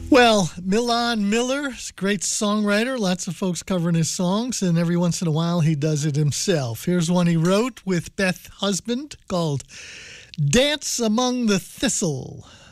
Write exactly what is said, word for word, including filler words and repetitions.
Well, Milan Miller is a great songwriter. Lots of folks covering his songs, and every once in a while he does it himself. Here's one he wrote with Beth Husband called Dance Among the Thistle.